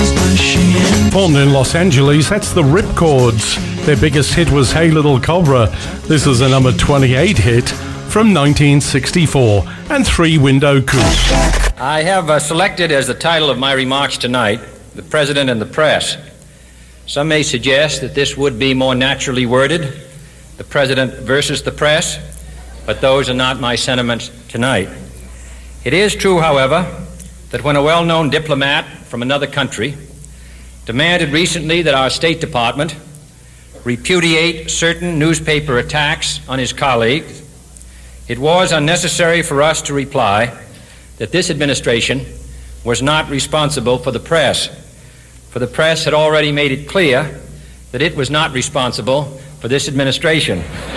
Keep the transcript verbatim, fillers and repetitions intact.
Formed in Los Angeles, that's the Ripcords. Their biggest hit was Hey Little Cobra. This is a number twenty-eight hit from nineteen sixty-four, and Three Window Coupe. I have uh, selected as the title of my remarks tonight, The President and the Press. Some may suggest that this would be more naturally worded, the President versus the press, but those are not my sentiments tonight. It is true, however, that when a well-known diplomat from another country demanded recently that our State Department repudiate certain newspaper attacks on his colleagues, it was unnecessary for us to reply that this administration was not responsible for the press, for the press had already made it clear that it was not responsible for this administration.